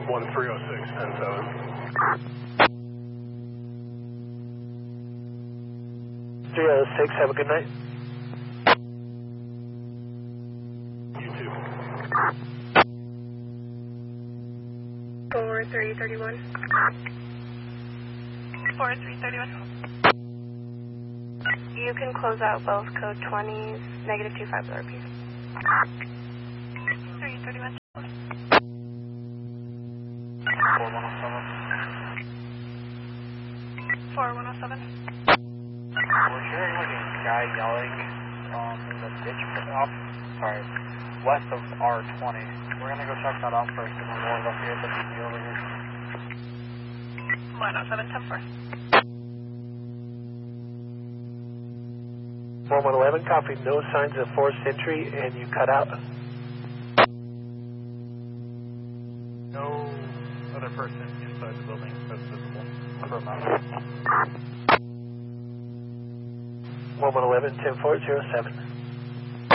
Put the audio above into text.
1306, 10-7. 306, have a good night. You too. 4331. 4331. You can close out both code 20s, negative 25 RP. 331. 4107. 4107. We're hearing like a guy yelling in the ditch west of R20. We're gonna go check that out first and then we'll investigate the DP over here. 107, 10-4. 1111, copy, no signs of forced entry, and you cut out. No other person inside the building that's visible. 1111, 10407.